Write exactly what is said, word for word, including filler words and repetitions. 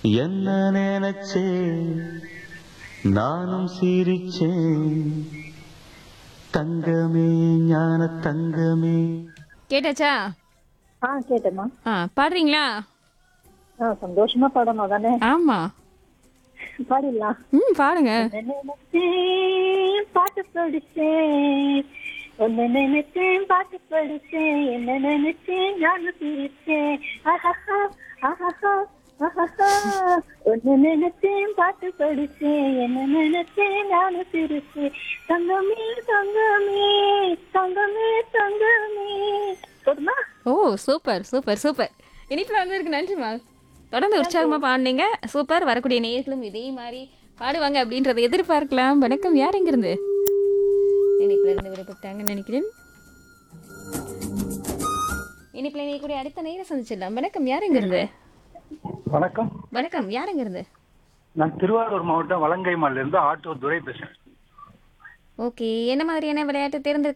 என்ன நினைச்சே நானும் சிரிச்சேன் தங்கமே ஞான தங்கமே. கேட்டாச்சா? ஆ கேட்டேம்மா. ஆ பாடுறீங்களா? ஆ சந்தோஷமா பாடணும் தானே? ஆமா. பாடிடலாம். ம் பாடுங்க. உன்னை நினைச்சேன் பாட்டு படிச்சேன், உன்னை நினைச்சேன் பாட்டு படிச்சேன், என்ன நினைச்சேன் நானும் சிரிச்சேன். ஆஹாஹா ஆஹாஹா ஆஹாஹா. உன்னை நினைச்சேன் பாட்டு படிச்சேன், என்ன நினைச்சேன் நானும் சிரிச்சேன். தங்கமே தங்கமே தங்கமே தங்கமே. போதுமா? ஓ சூப்பர் சூப்பர் சூப்பர். இனிப்புல வந்ததுக்கு நன்றிமா. தொடர்ந்து உற்சாகமா பாடுனீங்க. சூப்பர். வரக்கூடிய நேயர்களும் இதே மாதிரி பாடுவாங்க அப்படின்றத எதிர்பார்க்கலாம். வணக்கம், யார் எங்கிருந்து? இனிப்புல இருந்து விருப்பத்தாங்கன்னு நினைக்கிறேன். இனிப்புல நீ கூட அடுத்த நேரம் சந்திச்சிடலாம். வணக்கம், யார் எங்கிருந்து? வணக்கம், வணக்கம், யார் எங்கிருந்து? நான் திருவாரூர் மாவட்டம் வலங்கைமான்ல இருந்து ஆட்டோ துரை பேசுறேன். ஓகே, என்ன மாதிரியான விளையாட்டு தேர்ந்தெடுக்க